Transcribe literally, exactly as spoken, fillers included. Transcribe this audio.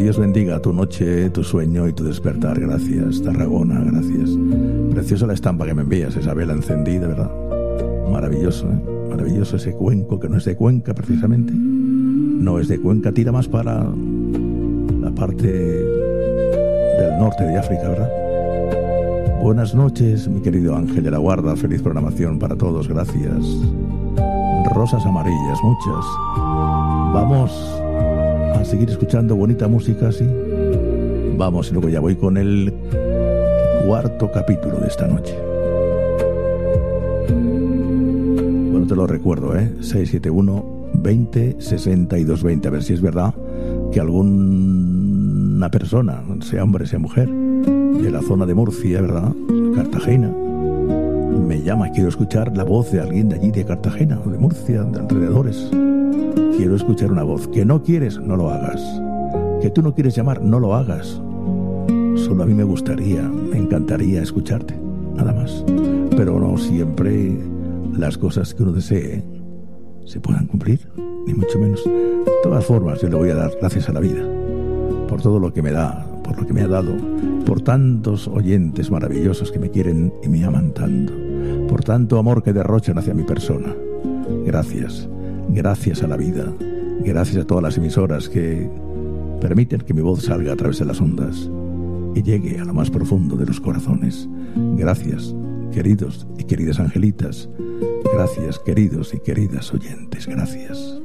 Dios bendiga tu noche, tu sueño y tu despertar. Gracias, Tarragona, gracias. Preciosa la estampa que me envías, esa vela encendida, ¿verdad? Maravilloso, ¿eh? Maravilloso ese cuenco, que no es de Cuenca precisamente. No es de Cuenca, tira más para la parte del norte de África, ¿verdad? Buenas noches, mi querido Ángel de la Guarda. Feliz programación para todos, gracias. Rosas amarillas, muchas. Vamos a seguir escuchando bonita música, ¿sí? Vamos, y luego ya voy con el cuarto capítulo de esta noche. Bueno, te lo recuerdo, ¿eh? seis siete uno, veinte, sesenta y dos veinte. A ver si es verdad que alguna persona, sea hombre, sea mujer, de la zona de Murcia, ¿verdad? Cartagena, me llama. Quiero escuchar la voz de alguien de allí, de Cartagena, o de Murcia, de alrededores. Quiero escuchar una voz. Que no quieres, no lo hagas. Que tú no quieres llamar, no lo hagas. Solo a mí me gustaría, me encantaría escucharte, nada más. Pero no siempre las cosas que uno desee se puedan cumplir, ni mucho menos. De todas formas, yo le voy a dar gracias a la vida por todo lo que me da, por lo que me ha dado, por tantos oyentes maravillosos que me quieren y me aman tanto, por tanto amor que derrochan hacia mi persona. Gracias, gracias a la vida, gracias a todas las emisoras que permiten que mi voz salga a través de las ondas y llegue a lo más profundo de los corazones. Gracias, queridos y queridas angelitas. Gracias, queridos y queridas oyentes. Gracias.